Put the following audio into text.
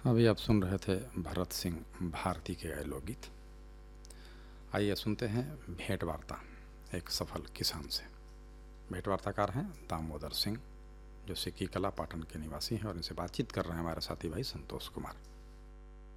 अभी आप सुन रहे थे भरत सिंह भारती के गाए लोकगीत। आइए सुनते हैं भेंट वार्ता एक सफल किसान से। भेंट वार्ताकार हैं दामोदर सिंह, जो सिक्की कला पाटन के निवासी हैं, और इनसे बातचीत कर रहे हैं हमारे साथी भाई संतोष कुमार।